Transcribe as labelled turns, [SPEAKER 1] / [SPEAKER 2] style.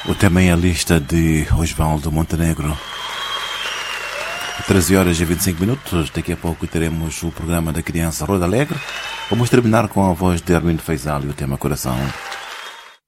[SPEAKER 1] O tema é a lista de Osvaldo Montenegro. 13 horas e 25 minutos. Daqui a pouco teremos o programa da criança Roda Alegre. Vamos terminar com a voz de Armindo Faisal e o tema Coração.